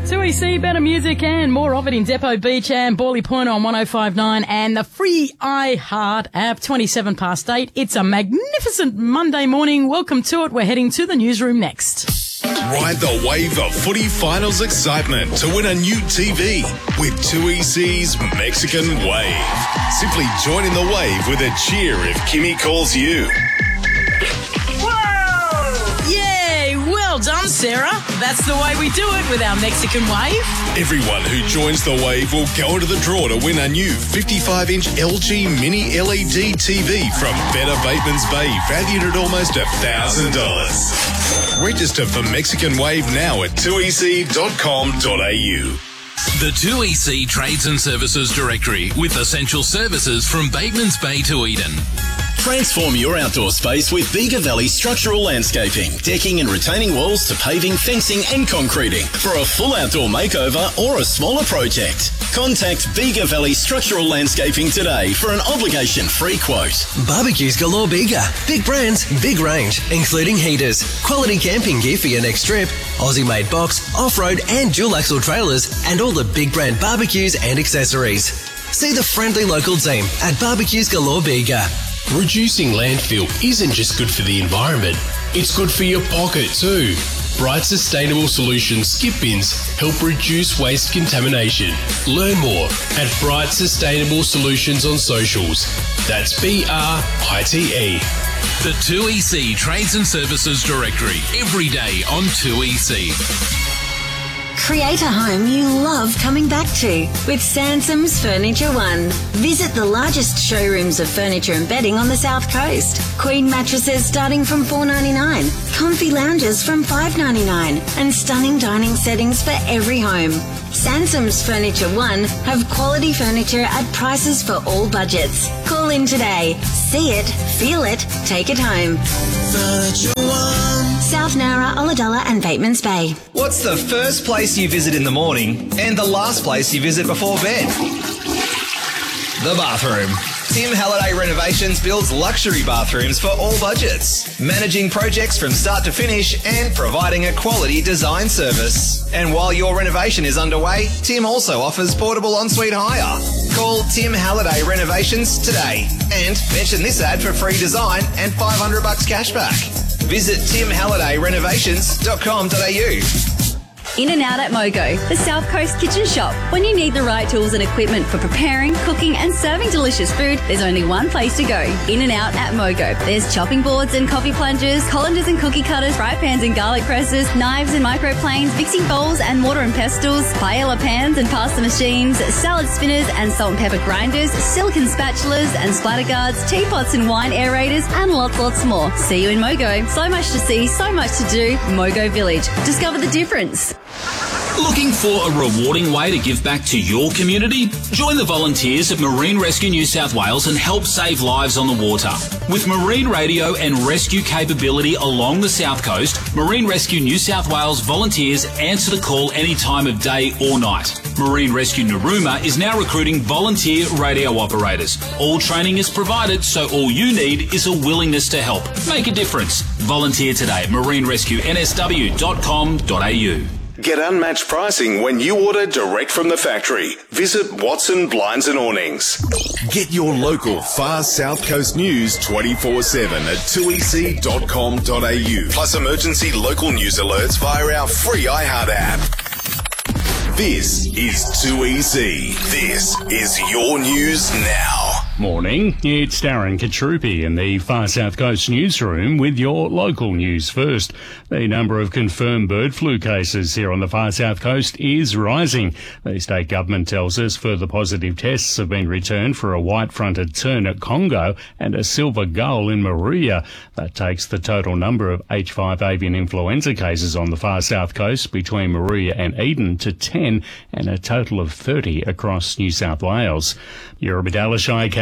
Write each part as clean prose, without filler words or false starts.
2EC, better music and more of it in Depot Beach and Borley Point on 105.9 and the free iHeart app, 27 past 8. It's a magnificent Monday morning. Welcome to it. We're heading to the newsroom next. Ride the wave of footy finals excitement to win a new TV with 2EC's Mexican Wave. Simply join in the wave with a cheer if Kimmy calls you. Yay! Well done, Sarah. That's the way we do it with our Mexican Wave. Everyone who joins the wave will go into the draw to win a new 55-inch LG Mini LED TV from Better Bateman's Bay, valued at almost $1,000. Register for Mexican Wave now at 2ec.com.au. The 2EC Trades and Services Directory with essential services from Bateman's Bay to Eden. Transform your outdoor space with Bega Valley Structural Landscaping, decking and retaining walls to paving, fencing and concreting. For a full outdoor makeover or a smaller project, contact Bega Valley Structural Landscaping today for an obligation-free quote. Barbecues galore Bega. Big brands, big range, including heaters, quality camping gear for your next trip, Aussie-made box, off-road and dual-axle trailers, and all the big brand barbecues and accessories. See the friendly local team at Barbecues Galore Bega. Reducing landfill isn't just good for the environment, it's good for your pocket too. Bright Sustainable Solutions skip bins help reduce waste contamination. Learn more at Bright Sustainable Solutions on socials. That's BRITE. The 2EC Trades and Services Directory, every day on 2EC. Create a home you love coming back to with Sansom's Furniture One. Visit the largest showrooms of furniture and bedding on the South Coast. Queen mattresses starting from $4.99, comfy lounges from $5.99, and stunning dining settings for every home. Sansom's Furniture One have quality furniture at prices for all budgets. Call in today. See it, feel it, take it home. Furniture One. South Nowra, Ulladulla and Bateman's Bay. What's the first place you visit in the morning and the last place you visit before bed? The bathroom. Tim Halliday Renovations builds luxury bathrooms for all budgets, managing projects from start to finish and providing a quality design service. And while your renovation is underway, Tim also offers portable ensuite hire. Call Tim Halliday Renovations today and mention this ad for free design and $500 cashback. Visit timhallidayRenovations.com.au. In and Out at Mogo, the South Coast kitchen shop. When you need the right tools and equipment for preparing, cooking and serving delicious food, there's only one place to go. In and Out at Mogo. There's chopping boards and coffee plungers, colanders and cookie cutters, fry pans and garlic presses, knives and microplanes, mixing bowls and mortar and pestles, paella pans and pasta machines, salad spinners and salt and pepper grinders, silicone spatulas and splatter guards, teapots and wine aerators, and lots more. See you in Mogo. So much to see, so much to do. Mogo Village. Discover the difference. Looking for a rewarding way to give back to your community? Join the volunteers at Marine Rescue New South Wales and help save lives on the water. With marine radio and rescue capability along the South Coast, Marine Rescue New South Wales volunteers answer the call any time of day or night. Marine Rescue Narooma is now recruiting volunteer radio operators. All training is provided, so all you need is a willingness to help. Make a difference. Volunteer today at marinerescuensw.com.au. Get unmatched pricing when you order direct from the factory. Visit Watson Blinds and Awnings. Get your local far South Coast news 24/7 at 2ec.com.au. Plus emergency local news alerts via our free iHeart app. This is 2EC. This is your news now. Morning, it's Darren Katrupi in the Far South Coast newsroom with your local news first. The number of confirmed bird flu cases here on the Far South Coast is rising. The state government tells us further positive tests have been returned for a white-fronted tern at Congo and a silver gull in Maruya. That takes the total number of H5 avian influenza cases on the Far South Coast between Maruya and Eden to 10 and a total of 30 across New South Wales. Eurobodalla Shire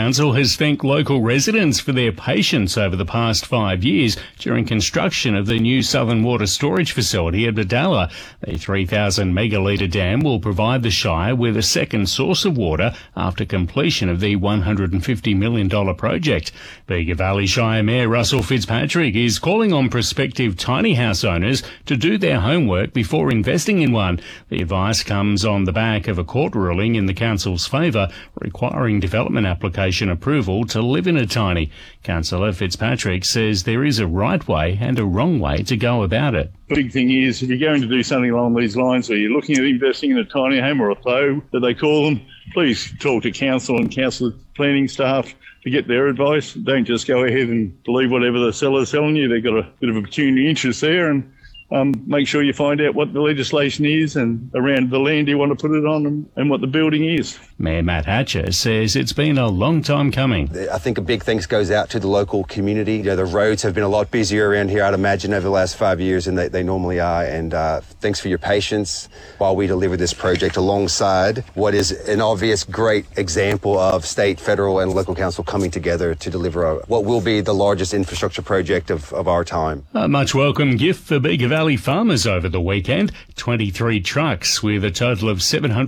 Council has thanked local residents for their patience over the past 5 years during construction of the new Southern Water Storage Facility at Badalla. The 3,000 megalitre dam will provide the Shire with a second source of water after completion of the $150 million project. Bega Valley Shire Mayor Russell Fitzpatrick is calling on prospective tiny house owners to do their homework before investing in one. The advice comes on the back of a court ruling in the council's favour requiring development application approval to live in a tiny. Councillor Fitzpatrick says there is a right way and a wrong way to go about it. The big thing is, if you're going to do something along these lines, or you're looking at investing in a tiny home or a PO that they call them, please talk to council and council planning staff to get their advice. Don't just go ahead and believe whatever the seller's selling you. They've got a bit of a pecuniary interest there, and make sure you find out what the legislation is and around the land you want to put it on and what the building is. Mayor Matt Hatcher says it's been a long time coming. I think a big thanks goes out to the local community. You know, the roads have been a lot busier around here, I'd imagine, over the last 5 years, and they normally are. And thanks for your patience while we deliver this project alongside what is an obvious great example of state, federal and local council coming together to deliver what will be the largest infrastructure project of our time. A much welcome gift for Bega Valley farmers over the weekend. 23 trucks with a total of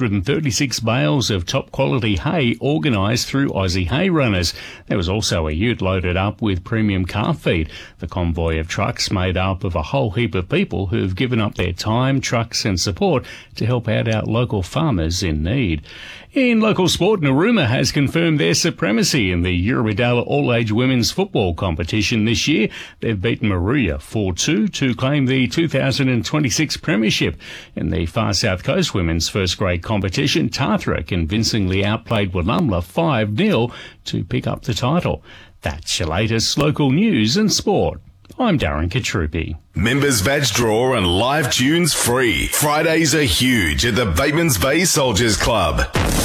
736 bales of top quality hay organised through Aussie Hay Runners. There was also a ute loaded up with premium calf feed. The convoy of trucks made up of a whole heap of people who've given up their time, trucks and support to help out our local farmers in need. In local sport, Narooma has confirmed their supremacy in the Eurobadalla All-Age Women's Football competition this year. They've beaten Maruya 4-2 to claim the 2026 Premiership. In the Far South Coast Women's First Grade competition, Tathra convincingly outplayed Wollumla 5-0 to pick up the title. That's your latest local news and sport. I'm Darren Katrupi. Members badge draw and live tunes free. Fridays are huge at the Batemans Bay Soldiers Club.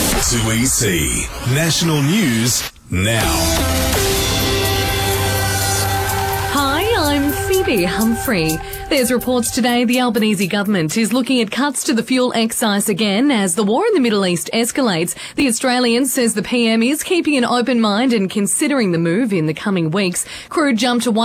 2EC. National News now. Hi, I'm Phoebe Humphrey. There's reports today the Albanese government is looking at cuts to the fuel excise again as the war in the Middle East escalates. The Australian says the PM is keeping an open mind and considering the move in the coming weeks. Crude jumped to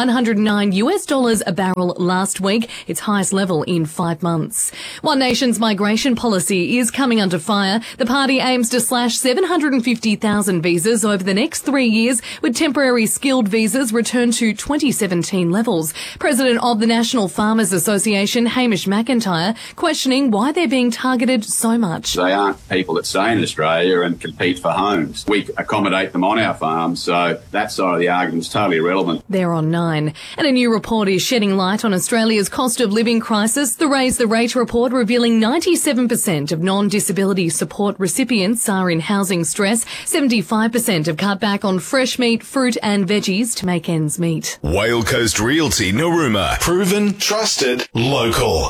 $109 a barrel last week, its highest level in 5 months. One Nation's migration policy is coming under fire. The party aims to slash 750,000 visas over the next 3 years, with temporary skilled visas returned to 2017 levels. President of the National Farmers Association, Hamish McIntyre, questioning why they're being targeted so much. They aren't people that stay in Australia and compete for homes. We accommodate them on our farms, so that side of the argument is totally irrelevant. They're on 9. And a new report is shedding light on Australia's cost of living crisis. The Raise the Rate report revealing 97% of non-disability support recipients are in housing stress. 75% have cut back on fresh meat, fruit and veggies to make ends meet. Whale Coast Realty Narooma. Proven, trusted, local.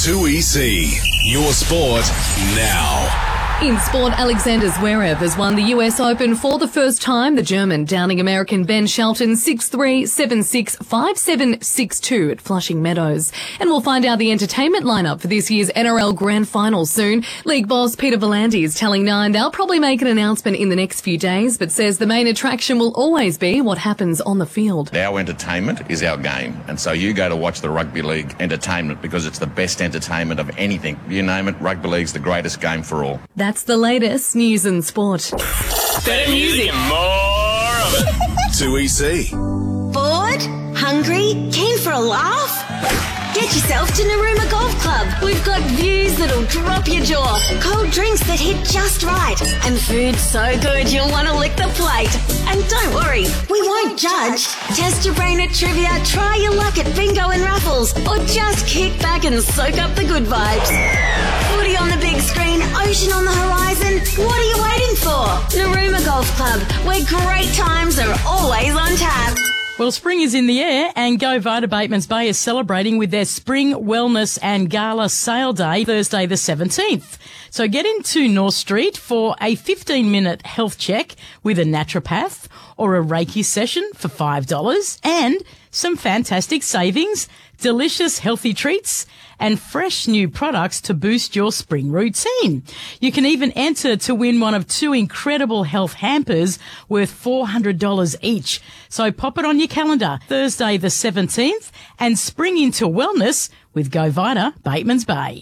2EC. Your sport now. In sport, Alexander Zverev has won the US Open for the first time. The German downing American Ben Shelton 6-3, 7-6, 5-7, 6-2 at Flushing Meadows. And we'll find out the entertainment lineup for this year's NRL Grand Final soon. League boss Peter V'landys is telling Nine they'll probably make an announcement in the next few days, but says the main attraction will always be what happens on the field. Our entertainment is our game, and so you go to watch the rugby league entertainment because it's the best entertainment of anything. You name it, rugby league's the greatest game for all. That's the latest news and sport. Better music, more of it. 2EC. Bored? Hungry? Keen for a laugh? Get yourself to Narooma Golf Club. We've got views that'll drop your jaw, cold drinks that hit just right, and food so good you'll want to lick the plate. And don't worry, we won't judge. Test your brain at trivia, try your luck at bingo and raffles, or just kick back and soak up the good vibes. Footy on the big screen, ocean on the horizon. What are you waiting for? Narooma Golf Club, where great times are always on tap. Well, spring is in the air and Go Vita Batemans Bay is celebrating with their Spring Wellness and Gala Sale Day, Thursday the 17th. So get into North Street for a 15-minute health check with a naturopath or a Reiki session for $5 and some fantastic savings. delicious healthy treats, and fresh new products to boost your spring routine. You can even enter to win one of 2 incredible health hampers worth $400 each. So pop it on your calendar, Thursday the 17th, and spring into wellness with Go Vita Bateman's Bay.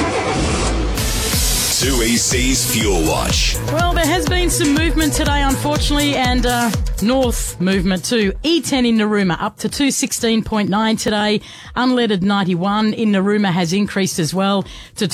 2EC's Fuel Watch. Well, there has been some movement today, unfortunately, and north movement too. E10 in Narooma up to 216.9 today. Unleaded 91 in Narooma has increased as well to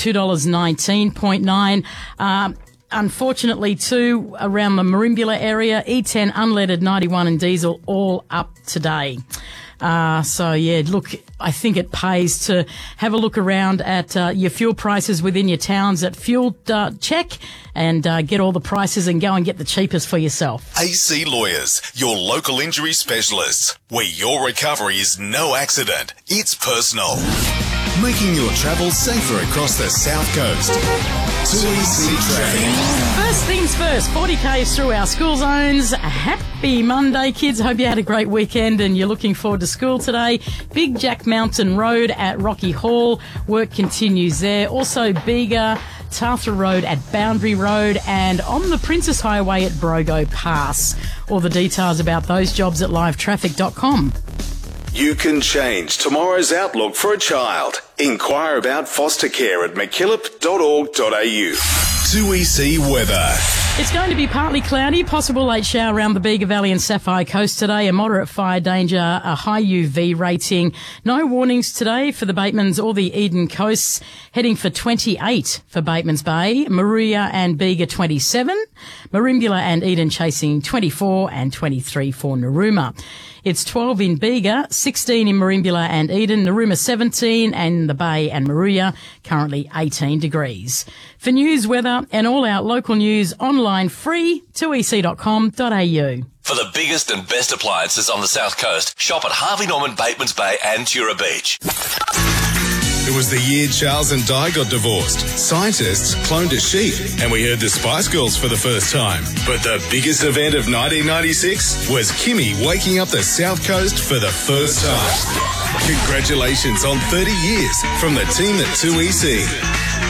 $2.19.9. Unfortunately, too, around the Merimbula area, E10 unleaded 91 and diesel all up today. So yeah, look, I think it pays to have a look around at your fuel prices within your towns at Fuel Check and get all the prices and go and get the cheapest for yourself. AC Lawyers, your local injury specialists, where your recovery is no accident, it's personal. Making your travel safer across the South Coast. 2EC Traffic. First things first, 40Ks through our school zones. Happy Monday, kids. Hope you had a great weekend and you're looking forward to school today. Big Jack Mountain Road at Rocky Hall. Work continues there. Also, Bega, Tarthra Road at Boundary Road, and on the Princess Highway at Brogo Pass. All the details about those jobs at livetraffic.com. You can change tomorrow's outlook for a child. Inquire about foster care at mckillop.org.au. 2EC weather. It's going to be partly cloudy, possible late shower around the Bega Valley and Sapphire Coast today, a moderate fire danger, a high UV rating. No warnings today for the Batemans or the Eden coasts, heading for 28 for Batemans Bay, Maruya and Bega 27, Merimbula and Eden chasing 24 and 23 for Narooma. It's 12 in Bega, 16 in Merimbula and Eden, Narooma 17 and the Bay and Maruya, currently 18 degrees. For news, weather and all our local news online free, 2ec.com.au. For the biggest and best appliances on the South Coast, shop at Harvey Norman, Batemans Bay and Tura Beach. It was the year Charles and Di got divorced. Scientists cloned a sheep, and we heard the Spice Girls for the first time. But the biggest event of 1996 was Kimmy waking up the South Coast for the first time. Congratulations on 30 years from the team at 2EC.